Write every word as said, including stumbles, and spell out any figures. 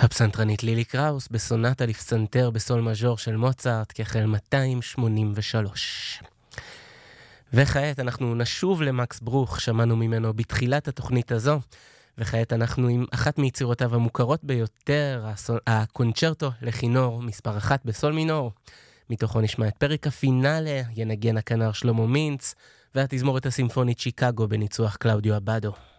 הפסנתרנית לילי קראוס בסונטה לפסנתר בסול מז'ור של מוצרט כחל מאתיים שמונים ושלוש. וכעת אנחנו נשוב למקס ברוך, שמענו ממנו בתחילת התוכנית הזו, וכעת אנחנו עם אחת מיצירותיו המוכרות ביותר, הקונצ'רטו לכינור מספר אחת בסול מינור. מתוכו נשמע את פרק הפינאלה, ינגן הכנר שלמה מינץ, והתזמורת הסימפונית שיקגו בניצוח קלאודיו אבדו.